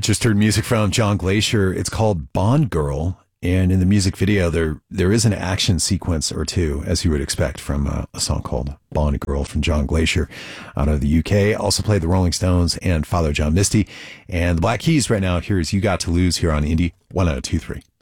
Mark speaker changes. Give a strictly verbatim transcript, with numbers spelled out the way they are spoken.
Speaker 1: Just heard music from John Glacier. It's called Bond Girl. And in the music video, there there is an action sequence or two, as you would expect from a, a song called Bond Girl from John Glacier out of the U K. Also played the Rolling Stones and Father John Misty. And the Black Keys right now. Here's You Got to Lose here on Indie one oh two three.